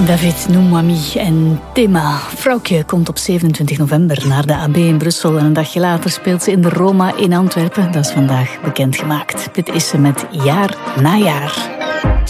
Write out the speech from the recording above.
David Noumami en Tema. Vrouwtje komt op 27 november naar de AB in Brussel en een dagje later speelt ze in de Roma in Antwerpen. Dat is vandaag bekendgemaakt. Dit is ze met Jaar na Jaar.